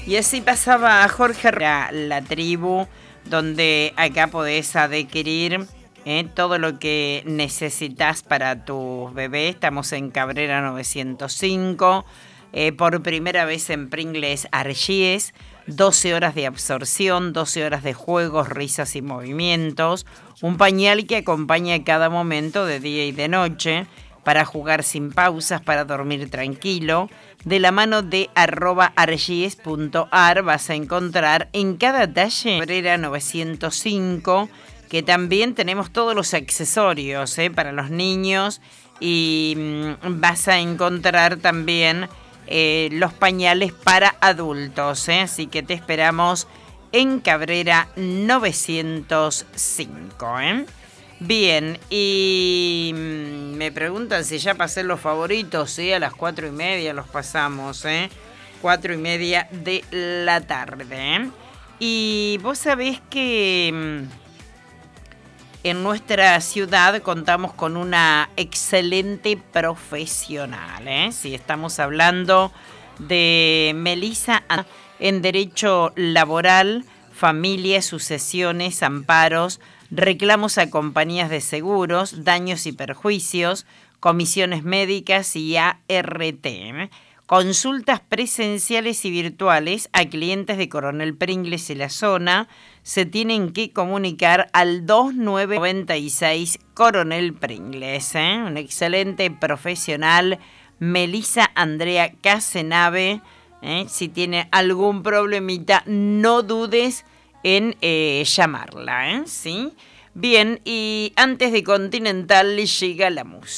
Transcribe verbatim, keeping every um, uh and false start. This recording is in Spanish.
Y así pasaba Jorge, la, la tribu, donde acá podés adquirir eh, todo lo que necesitas para tus bebés. Estamos en Cabrera novecientos cinco, eh, por primera vez en Pringles Argies, doce horas de absorción, doce horas de juegos, risas y movimientos, un pañal que acompaña cada momento de día y de noche, para jugar sin pausas, para dormir tranquilo. De la mano de arroba argies punto ar vas a encontrar en cada talle Cabrera novecientos cinco, que también tenemos todos los accesorios eh, para los niños, y mmm, vas a encontrar también eh, los pañales para adultos, eh, así que te esperamos en Cabrera novecientos cinco. ¿eh? Bien, y me preguntan si ya pasé los favoritos, ¿sí? A las cuatro y media los pasamos, ¿eh? Cuatro y media de la tarde, ¿eh? Y vos sabés que en nuestra ciudad contamos con una excelente profesional, ¿eh? Sí, estamos hablando de Melissa en Derecho Laboral, Familia, Sucesiones, Amparos, reclamos a compañías de seguros, daños y perjuicios, comisiones médicas y A R T. Consultas presenciales y virtuales a clientes de Coronel Pringles y la zona se tienen que comunicar al dos nueve nueve seis Coronel Pringles. ¿eh? Un excelente profesional, Melissa Andrea Casenave. ¿eh? Si tiene algún problemita, no dudes en eh, llamarla, ¿eh? ¿Sí? Bien, y antes de Continental llega la música.